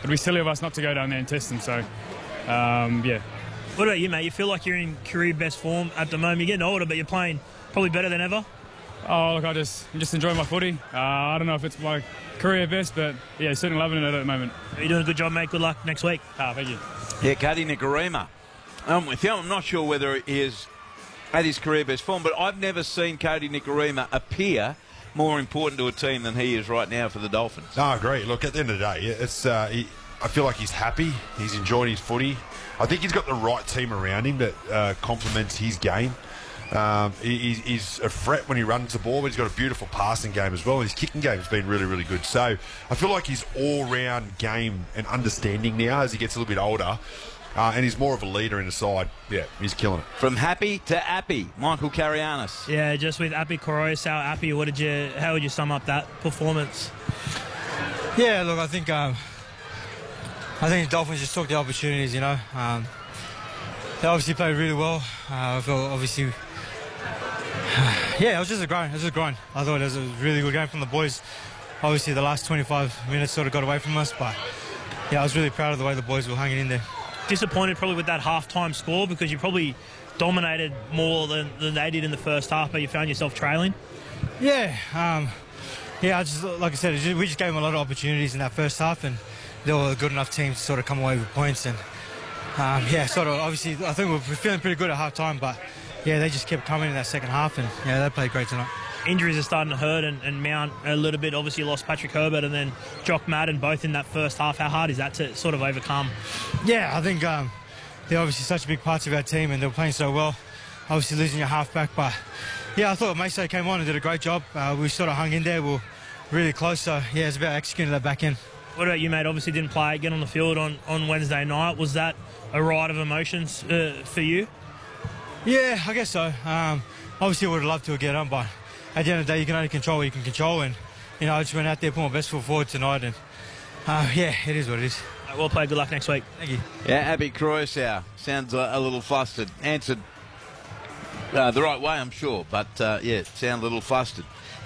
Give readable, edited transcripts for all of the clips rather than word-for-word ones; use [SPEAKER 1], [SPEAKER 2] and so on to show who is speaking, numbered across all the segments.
[SPEAKER 1] it'd be silly of us not to go down there and test them. So, yeah.
[SPEAKER 2] What about you, mate? You feel like you're in career best form at the moment. You're getting older, but you're playing probably better than ever.
[SPEAKER 1] Oh, look, I'm just enjoying my footy. I don't know if it's my career best, but yeah, certainly loving it at the moment.
[SPEAKER 2] You're doing a good job, mate. Good luck next week.
[SPEAKER 1] Thank you.
[SPEAKER 3] Yeah, Cody Nikorima. I'm with you. I'm not sure whether he is at his career best form, but I've never seen Cody Nikorima appear more important to a team than he is right now for the Dolphins.
[SPEAKER 4] No, I agree. Look, at the end of the day, it's I feel like he's happy. He's enjoying his footy. I think he's got the right team around him that complements his game. He's a threat when he runs the ball, but he's got a beautiful passing game as well. His kicking game has been really, really good. So I feel like his all-round game and understanding now as he gets a little bit older, and he's more of a leader in the side. Yeah, he's killing it.
[SPEAKER 3] From happy to appy, Michael Carianis.
[SPEAKER 2] Yeah, just with Api Koroisau, Api, how would you sum up that performance?
[SPEAKER 5] Yeah, look, I think the Dolphins just took the opportunities, you know. They obviously played really well. Obviously, yeah, it was just a grind. I thought it was a really good game from the boys. Obviously, the last 25 minutes sort of got away from us, but yeah, I was really proud of the way the boys were hanging in there.
[SPEAKER 2] Disappointed probably with that half-time score because you probably dominated more than they did in the first half, but you found yourself trailing.
[SPEAKER 5] Yeah, I just, like I said, we just gave them a lot of opportunities in that first half, and they were a good enough team to sort of come away with points. And yeah, sort of obviously, I think we were feeling pretty good at half-time, but yeah, they just kept coming in that second half, and yeah, they played great tonight.
[SPEAKER 2] Injuries are starting to hurt and mount a little bit. Obviously, you lost Patrick Herbert and then Jock Madden both in that first half. How hard is that to sort of overcome?
[SPEAKER 5] Yeah, I think they're obviously such big parts of our team, and they were playing so well. Obviously, losing your halfback, but yeah, I thought Maso came on and did a great job. We sort of hung in there. We were really close, so yeah, it's about executing that back end.
[SPEAKER 2] What about you, mate? Obviously didn't play, get on the field on Wednesday night. Was that a ride of emotions for you?
[SPEAKER 5] Yeah, I guess so. Obviously, I would have loved to get on, but at the end of the day, you can only control what you can control, and you know, I just went out there, put my best foot forward tonight, and yeah, it is what it is.
[SPEAKER 2] Well played. Good luck next week.
[SPEAKER 5] Thank you.
[SPEAKER 3] Yeah, Api Koroisau sounds a little flustered. Answered the right way, I'm sure, but yeah, sound a little flustered.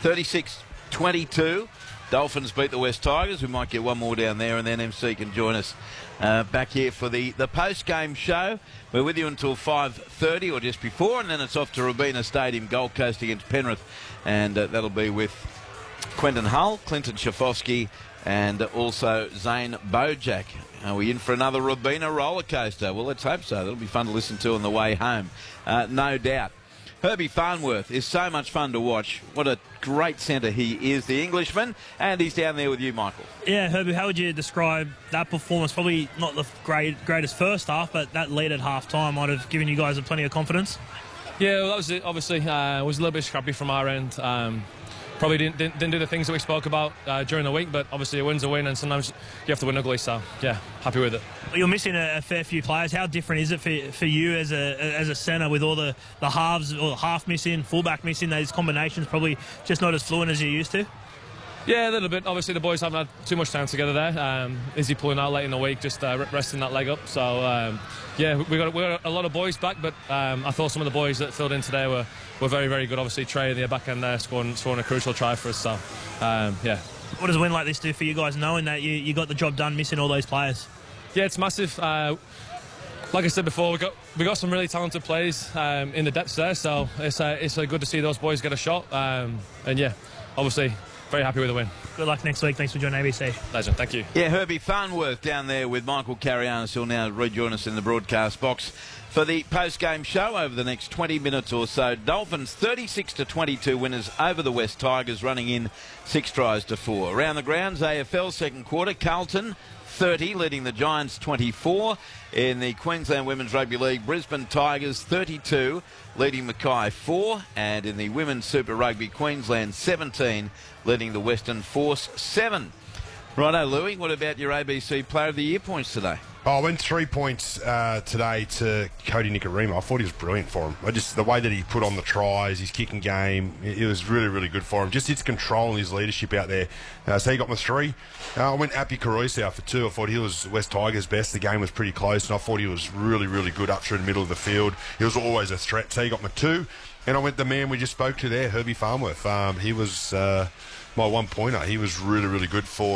[SPEAKER 3] 36-22. Dolphins beat the West Tigers. We might get one more down there, and then MC can join us back here for the post-game show. We're with you until 5:30 or just before, and then it's off to Robina Stadium, Gold Coast against Penrith, and that'll be with Quentin Hull, Clinton Schafowski, and also Zane Bojack. Are we in for another Robina roller coaster? Well, let's hope so. That'll be fun to listen to on the way home, no doubt. Herbie Farnworth is so much fun to watch. What a great centre he is, the Englishman, and he's down there with you, Michael.
[SPEAKER 2] Yeah, Herbie, how would you describe that performance? Probably not the greatest first half, but that lead at half-time might have given you guys plenty of confidence.
[SPEAKER 6] Yeah, well, that was it. Obviously, it was a little bit scrappy from our end. Probably didn't do the things that we spoke about during the week, but obviously a win's a win, and sometimes you have to win ugly, so yeah, happy with it.
[SPEAKER 2] You're missing a fair few players. How different is it for you as a centre with all the halves, or the half missing, fullback missing, those combinations probably just not as fluent as you used to?
[SPEAKER 6] Yeah, a little bit. Obviously, the boys haven't had too much time together there. Izzy pulling out late in the week, just resting that leg up. So, yeah, we got a lot of boys back, but I thought some of the boys that filled in today were very, very good. Obviously, Trey in the back end there scoring a crucial try for us. So, yeah.
[SPEAKER 2] What does a win like this do for you guys, knowing that you got the job done missing all those players?
[SPEAKER 6] Yeah, it's massive. Like I said before, we got some really talented players in the depths there, so it's good to see those boys get a shot. And yeah, obviously, very happy with the win. Good luck next week. Thanks for joining ABC. Legend, thank you.
[SPEAKER 3] Yeah, Herbie Farnworth down there with Michael Carianis, who'll now rejoin us in the broadcast box for the post-game show over the next 20 minutes or so. Dolphins 36-22 winners over the West Tigers, running in 6-4. Around the grounds, AFL second quarter, Carlton 30, leading the Giants 24. In the Queensland Women's Rugby League, Brisbane Tigers 32, leading Mackay 4. And in the Women's Super Rugby, Queensland 17, leading the Western Force 7. Righto, Louis, what about your ABC Player of the Year points today?
[SPEAKER 4] Oh, I went 3 points today to Cody Nikorima. I thought he was brilliant for him. The way that he put on the tries, his kicking game, it was really, really good for him. Just his control and his leadership out there. So he got my 3. I went Api Koroisau for 2. I thought he was West Tigers' best. The game was pretty close, and I thought he was really, really good up through the middle of the field. He was always a threat. So he got my 2. And I went the man we just spoke to there, Herbie Farnworth. He was my 1-pointer. He was really, really good for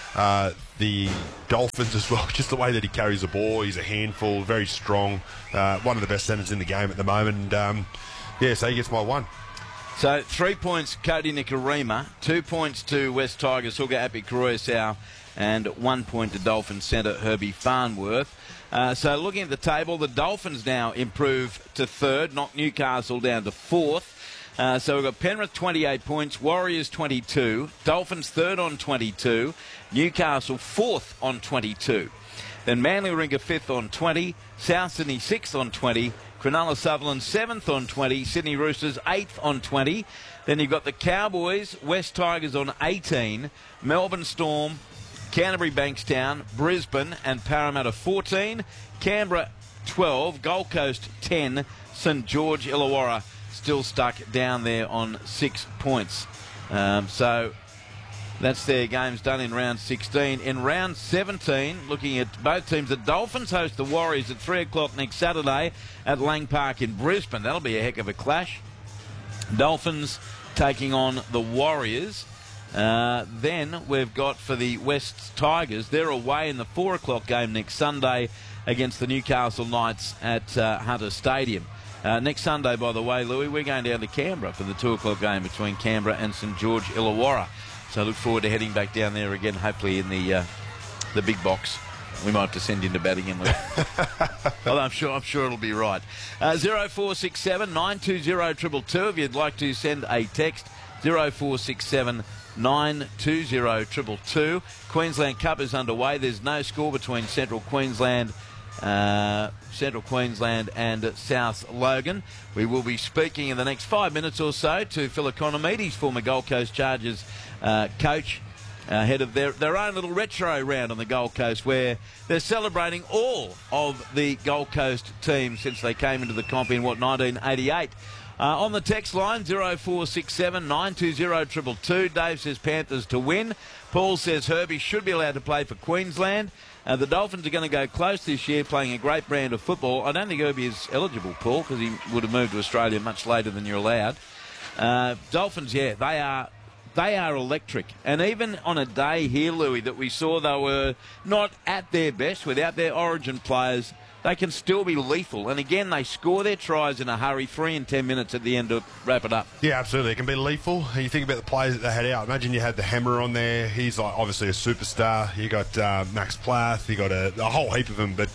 [SPEAKER 4] The Dolphins as well, just the way that he carries the ball, he's a handful, very strong, one of the best centres in the game at the moment. And, so he gets my 1.
[SPEAKER 3] So 3 points, Cody Nikorima, 2 points to West Tigers hooker Api Koroisau, and 1 point to Dolphins centre Herbie Farnworth. So looking at the table, the Dolphins now improve to 3rd, knock Newcastle down to 4th. So we've got Penrith 28 points, Warriors 22, Dolphins 3rd on 22, Newcastle 4th on 22. Then Manly Warringah 5th on 20, South Sydney 6th on 20, Cronulla Sutherland 7th on 20, Sydney Roosters 8th on 20. Then you've got the Cowboys, West Tigers on 18, Melbourne Storm, Canterbury Bankstown, Brisbane and Parramatta 14, Canberra 12, Gold Coast 10, St George Illawarra still stuck down there on 6 points. So that's their games done in round 16. In round 17, looking at both teams, the Dolphins host the Warriors at 3 o'clock next Saturday at Lang Park in Brisbane. That'll be a heck of a clash. Dolphins taking on the Warriors. Then we've got for the West Tigers, they're away in the 4 o'clock game next Sunday against the Newcastle Knights at Hunter Stadium. Next Sunday, by the way, Louis, we're going down to Canberra for the 2 o'clock game between Canberra and St George Illawarra. So I look forward to heading back down there again, hopefully in the big box. We might have to send you to bat again, Louis. Well, I'm sure it'll be right. 0467 920 222 if you'd like to send a text. 0467 920 222. Queensland Cup is underway. There's no score between Central Queensland and South Logan. We will be speaking in the next 5 minutes or so to Phil Economides, former Gold Coast Chargers coach, ahead of their own little retro round on the Gold Coast, where they're celebrating all of the Gold Coast teams since they came into the comp in 1988. On the text line, 0467 920 222. Dave says Panthers to win. Paul says Herbie should be allowed to play for Queensland. The Dolphins are going to go close this year, playing a great brand of football. I don't think Herbie is eligible, Paul, because he would have moved to Australia much later than you're allowed. Dolphins, yeah, they are electric. And even on a day here, Louis, that we saw they were not at their best without their origin players, they can still be lethal. And again, they score their tries in a hurry, 3 and 10 minutes at the end to wrap it up.
[SPEAKER 4] Yeah, absolutely. It can be lethal. You think about the players that they had out. Imagine you had the Hammer on there. He's like obviously a superstar. You got Max Plath. You got a whole heap of them. But,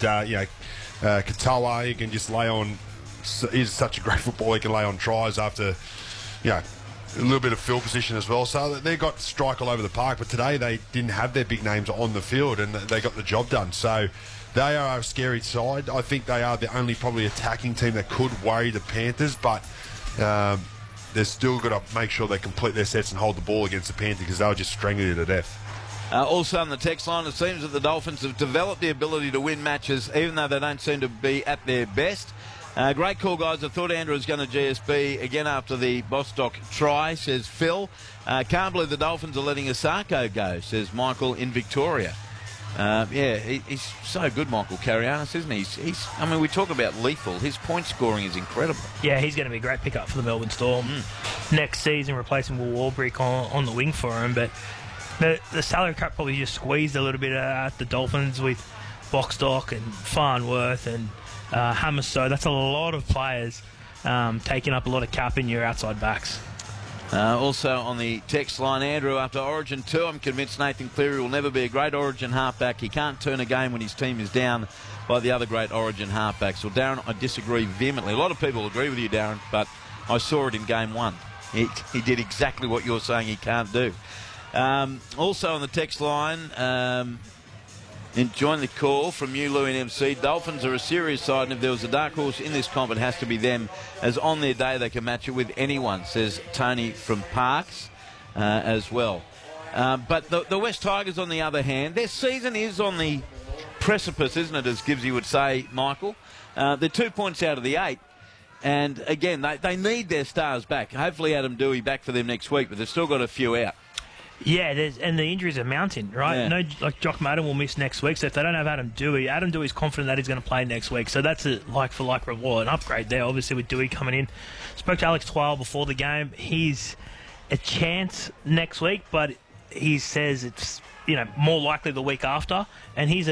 [SPEAKER 4] Katoa, he can just lay on. He's such a great footballer. He can lay on tries after, a little bit of field position as well. So they got strike all over the park. But today they didn't have their big names on the field and they got the job done. So they are a scary side. I think they are the only probably attacking team that could worry the Panthers, but they're still got to make sure they complete their sets and hold the ball against the Panthers because they'll just strangle you to death.
[SPEAKER 3] Also on the text line, it seems that the Dolphins have developed the ability to win matches even though they don't seem to be at their best. Great call, guys. I thought Andrew was going to GSB again after the Bostock try, says Phil. Can't believe the Dolphins are letting Asako go, says Michael in Victoria. He's so good, Michael Carianis, isn't he? He's we talk about lethal. His point scoring is incredible.
[SPEAKER 2] Yeah, he's going to be a great pickup for the Melbourne Storm next season, replacing Will Warbrick on the wing for him. But the salary cap probably just squeezed a little bit at the Dolphins with Bostock and Farnworth and Hamiso. That's a lot of players taking up a lot of cap in your outside backs.
[SPEAKER 3] Also on the text line, Andrew, after Origin 2, I'm convinced Nathan Cleary will never be a great Origin halfback. He can't turn a game when his team is down by the other great Origin halfbacks. Well, Darren, I disagree vehemently. A lot of people agree with you, Darren, but I saw it in Game 1. He did exactly what you're saying he can't do. Also on the text line, enjoying the call from you, Lou and MC. Dolphins are a serious side, and if there was a dark horse in this comp, it has to be them, as on their day they can match it with anyone, says Tony from Parks as well. But the West Tigers, on the other hand, their season is on the precipice, isn't it, as Gibbsy would say, Michael? They're 2 points out of the 8. And again, they need their stars back. Hopefully Adam Dewey back for them next week, but they've still got a few out.
[SPEAKER 2] Yeah, and the injuries are mounting, right?
[SPEAKER 3] Yeah.
[SPEAKER 2] No, like Jock Madden will miss next week, so if they don't have Adam Dewey's confident that he's going to play next week, so that's a like-for-like reward, an upgrade there, obviously, with Dewey coming in. Spoke to Alex Twile before the game. He's a chance next week, but he says it's more likely the week after, and he's